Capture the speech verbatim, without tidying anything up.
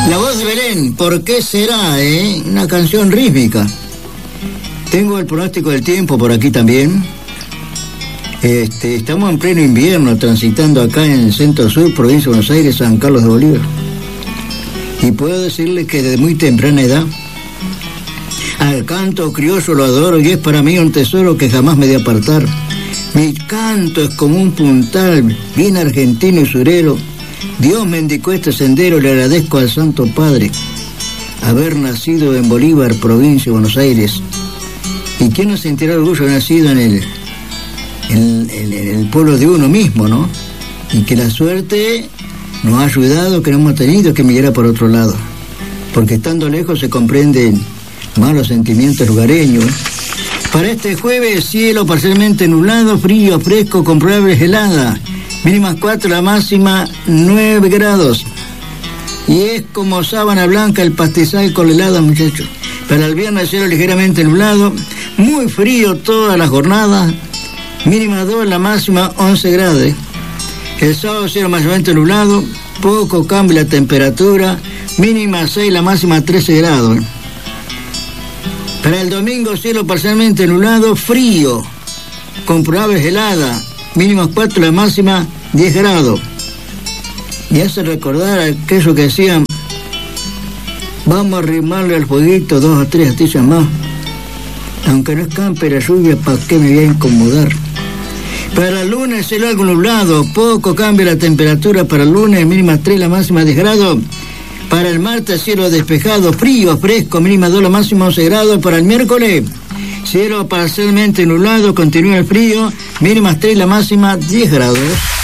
La voz de Belén, ¿por qué será, eh? Una canción rítmica. Tengo el pronóstico del tiempo por aquí también. Este, estamos en pleno invierno, transitando acá en el centro sur, provincia de Buenos Aires, San Carlos de Bolívar. Y puedo decirles que desde muy temprana edad, al canto criollo lo adoro y es para mí un tesoro que jamás me de apartar. Mi canto es como un puntal, bien argentino y surero. Dios me indicó este sendero, le agradezco al Santo Padre haber nacido en Bolívar, provincia de Buenos Aires. ¿Y quién no sentirá orgullo de nacido en el, en, en, en el pueblo de uno mismo, no? Y que la suerte nos ha ayudado, que no hemos tenido que emigrar por otro lado. Porque estando lejos se comprenden más los sentimientos lugareños. Para este jueves, cielo parcialmente nublado, frío, fresco, con probables heladas. Mínimas cuatro, la máxima nueve grados. Y es como sábana blanca el pastizal con helada, muchachos. Para el viernes, cielo ligeramente nublado, muy frío toda la jornada. Mínima dos, la máxima once grados. El sábado, cielo mayormente nublado, poco cambio la temperatura. Mínima seis, la máxima trece grados. Para el domingo, cielo parcialmente nublado, frío, con probables heladas. Mínima cuatro, la máxima diez grados. Y hace recordar aquello que decían, vamos a arrimarle al fueguito dos o tres astillas más. Aunque no escampe la lluvia, ¿para qué me voy a incomodar? Para el lunes, cielo algo nublado, poco cambia la temperatura para el lunes, mínima tres, la máxima diez grados. Para el martes, cielo despejado, frío, fresco, mínima dos, la máxima once grados. Para el miércoles, cielo parcialmente nublado, continúa el frío, mínimas tres, la máxima diez grados.